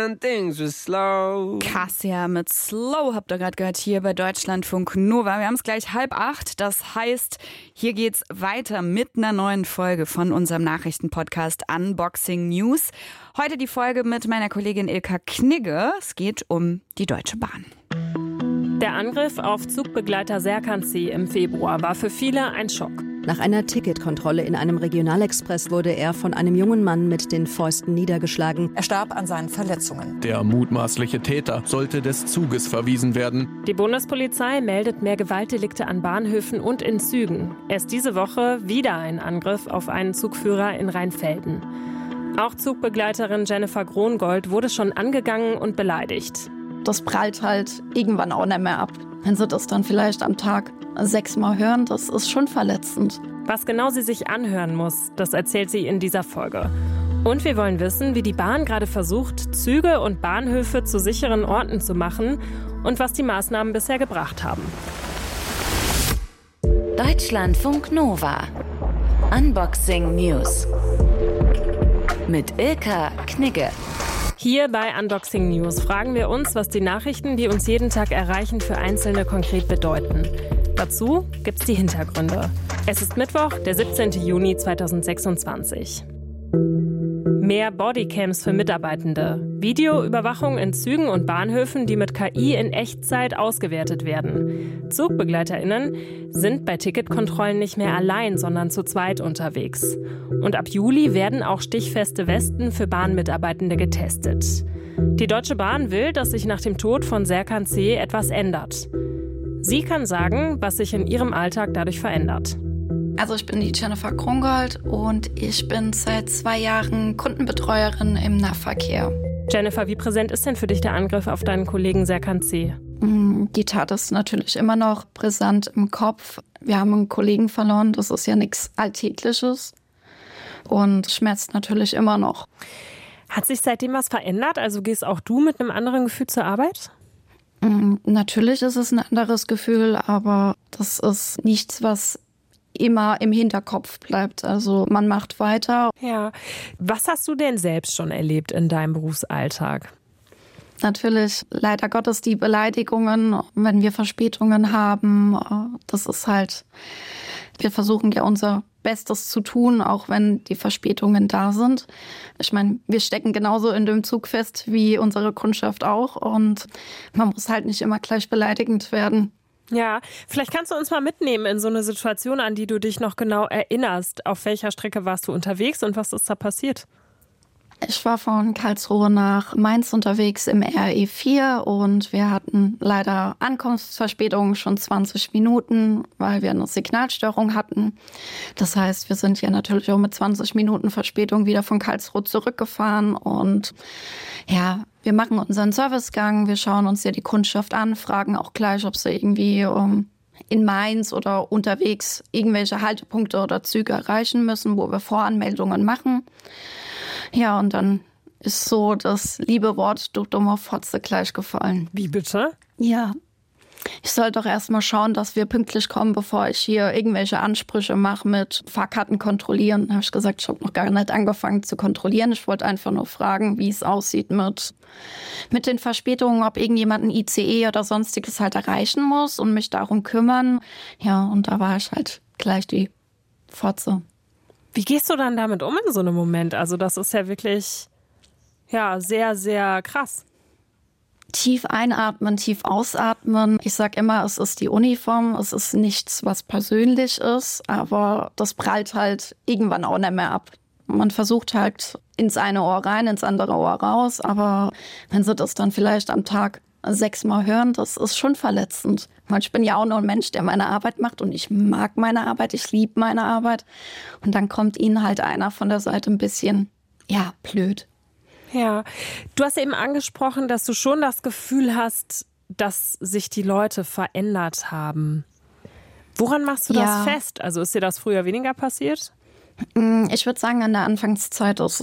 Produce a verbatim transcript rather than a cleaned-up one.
when things were slow. Cassia mit Slow habt ihr gerade gehört hier bei Deutschlandfunk Nova. Wir haben es gleich halb acht. Das heißt, hier geht's weiter mit einer neuen Folge von unserem Nachrichtenpodcast Unboxing News. Heute die Folge mit meiner Kollegin Ilka Knigge. Es geht um die Deutsche Bahn. Der Angriff auf Zugbegleiter Serkan C. im Februar war für viele ein Schock. Nach einer Ticketkontrolle in einem Regionalexpress wurde er von einem jungen Mann mit den Fäusten niedergeschlagen. Er starb an seinen Verletzungen. Der mutmaßliche Täter sollte des Zuges verwiesen werden. Die Bundespolizei meldet mehr Gewaltdelikte an Bahnhöfen und in Zügen. Erst diese Woche wieder ein Angriff auf einen Zugführer in Rheinfelden. Auch Zugbegleiterin Jennifer Krongold wurde schon angegangen und beleidigt. Das prallt halt irgendwann auch nicht mehr ab. Wenn sie das dann vielleicht am Tag sechsmal hören, das ist schon verletzend. Was genau sie sich anhören muss, das erzählt sie in dieser Folge. Und wir wollen wissen, wie die Bahn gerade versucht, Züge und Bahnhöfe zu sicheren Orten zu machen und was die Maßnahmen bisher gebracht haben. Deutschlandfunk Nova. Unboxing News. Mit Ilka Knigge. Hier bei Unboxing News fragen wir uns, was die Nachrichten, die uns jeden Tag erreichen, für Einzelne konkret bedeuten. Dazu gibt's die Hintergründe. Es ist Mittwoch, der siebzehnten Juni zweitausendsechsundzwanzig. Mehr Bodycams für Mitarbeitende. Videoüberwachung in Zügen und Bahnhöfen, die mit K I in Echtzeit ausgewertet werden. ZugbegleiterInnen sind bei Ticketkontrollen nicht mehr allein, sondern zu zweit unterwegs. Und ab Juli werden auch stichfeste Westen für Bahnmitarbeitende getestet. Die Deutsche Bahn will, dass sich nach dem Tod von Serkan C. etwas ändert. Sie kann sagen, was sich in ihrem Alltag dadurch verändert. Also ich bin die Jennifer Krongold und ich bin seit zwei Jahren Kundenbetreuerin im Nahverkehr. Jennifer, wie präsent ist denn für dich der Angriff auf deinen Kollegen Serkan C.? Die Tat ist natürlich immer noch brisant im Kopf. Wir haben einen Kollegen verloren, das ist ja nichts Alltägliches und schmerzt natürlich immer noch. Hat sich seitdem was verändert? Also gehst auch du mit einem anderen Gefühl zur Arbeit? Natürlich ist es ein anderes Gefühl, aber das ist nichts, was immer im Hinterkopf bleibt. Also man macht weiter. Ja. Was hast du denn selbst schon erlebt in deinem Berufsalltag? Natürlich leider Gottes die Beleidigungen, wenn wir Verspätungen haben. Das ist halt, wir versuchen ja unser Bestes zu tun, auch wenn die Verspätungen da sind. Ich meine, wir stecken genauso in dem Zug fest wie unsere Kundschaft auch und man muss halt nicht immer gleich beleidigend werden. Ja, vielleicht kannst du uns mal mitnehmen in so eine Situation, an die du dich noch genau erinnerst. Auf welcher Strecke warst du unterwegs und was ist da passiert? Ich war von Karlsruhe nach Mainz unterwegs im R E vier und wir hatten leider Ankunftsverspätungen schon zwanzig Minuten, weil wir eine Signalstörung hatten. Das heißt, wir sind ja natürlich auch mit zwanzig Minuten Verspätung wieder von Karlsruhe zurückgefahren und ja, wir machen unseren Servicegang, wir schauen uns ja die Kundschaft an, fragen auch gleich, ob sie irgendwie um, in Mainz oder unterwegs irgendwelche Haltepunkte oder Züge erreichen müssen, wo wir Voranmeldungen machen. Ja, und dann ist so das liebe Wort, du dummer Fotze, gleich gefallen. Wie bitte? Ja, ich soll doch erst mal schauen, dass wir pünktlich kommen, bevor ich hier irgendwelche Ansprüche mache mit Fahrkarten kontrollieren. Da habe ich gesagt, ich habe noch gar nicht angefangen zu kontrollieren. Ich wollte einfach nur fragen, wie es aussieht mit, mit den Verspätungen, ob irgendjemand ein I C E oder sonstiges halt erreichen muss und mich darum kümmern. Ja, und da war ich halt gleich die Fotze. Wie gehst du dann damit um in so einem Moment? Also das ist ja wirklich ja, sehr, sehr krass. Tief einatmen, tief ausatmen. Ich sage immer, es ist die Uniform, es ist nichts, was persönlich ist, aber das prallt halt irgendwann auch nicht mehr ab. Man versucht halt ins eine Ohr rein, ins andere Ohr raus, aber wenn sie das dann vielleicht am Tag sechsmal hören, das ist schon verletzend. Weil ich bin ja auch nur ein Mensch, der meine Arbeit macht und ich mag meine Arbeit, ich liebe meine Arbeit. Und dann kommt ihnen halt einer von der Seite ein bisschen, ja, blöd. Ja, du hast eben angesprochen, dass du schon das Gefühl hast, dass sich die Leute verändert haben. Woran machst du ja. das fest? Also ist dir das früher weniger passiert? Ich würde sagen, in der Anfangszeit ist